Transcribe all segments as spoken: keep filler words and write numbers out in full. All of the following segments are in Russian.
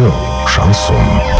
Радио «Шансон».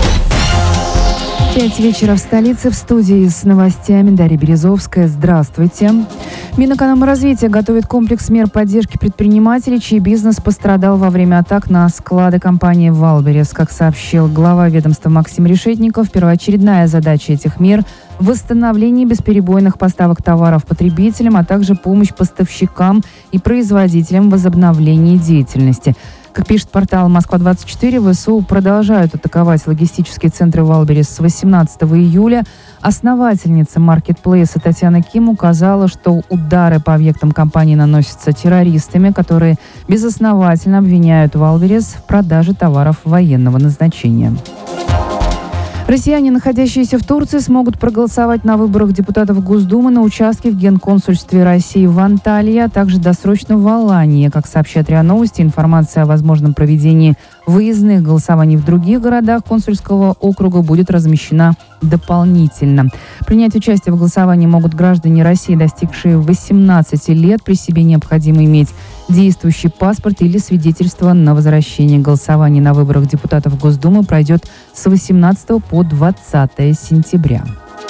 Пять вечера в столице. В студии с новостями Дарья Березовская. Здравствуйте. Минэкономразвития готовит комплекс мер поддержки предпринимателей, чей бизнес пострадал во время атак на склады компании «Валберес». Как сообщил глава ведомства Максим Решетников, первоочередная задача этих мер – восстановление бесперебойных поставок товаров потребителям, а также помощь поставщикам и производителям в возобновлении деятельности. Как пишет портал Москва двадцать четыре, ВСУ продолжают атаковать логистические центры «Валберес» с восемнадцатого июля. Основательница маркетплейса Татьяна Ким указала, что удары по объектам компании наносятся террористами, которые безосновательно обвиняют «Валберес» в продаже товаров военного назначения. Россияне, находящиеся в Турции, смогут проголосовать на выборах депутатов Госдумы на участке в Генконсульстве России в Анталии, а также досрочно в Алании. Как сообщает РИА Новости, информация о возможном проведении выездных голосований в других городах консульского округа будет размещена дополнительно. Принять участие в голосовании могут граждане России, достигшие восемнадцати лет. При себе необходимо иметь действующий паспорт или свидетельство на возвращение. Голосование на выборах депутатов Госдумы пройдет с восемнадцатого по двадцатое сентября.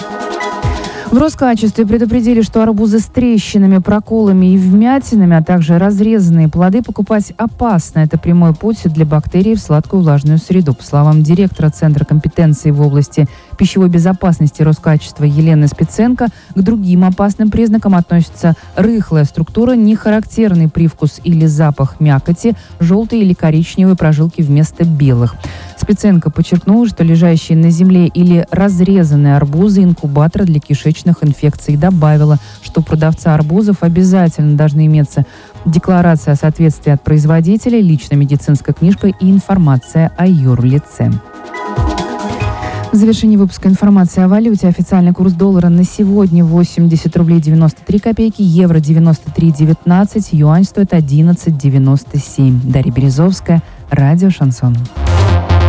В Роскачестве предупредили, что арбузы с трещинами, проколами и вмятинами, а также разрезанные плоды покупать опасно. Это прямой путь для бактерий в сладкую влажную среду. По словам директора Центра компетенции в области пищевой безопасности Роскачества Елены Спиценко, к другим опасным признакам относятся рыхлая структура, нехарактерный привкус или запах мякоти, желтые или коричневые прожилки вместо белых. Спиценко подчеркнула, что лежащие на земле или разрезанные арбузы – инкубатор для кишечных инфекций. Добавила, что у продавца арбузов обязательно должны иметься декларация о соответствии от производителя, личная медицинская книжка и информация о юрлице. В завершении выпуска информации о валюте. Официальный курс доллара на сегодня восемьдесят рублей девяносто три копейки, евро девяносто три девятнадцать, юань стоит одиннадцать девяносто семь. Дарья Березовская, радио «Шансон».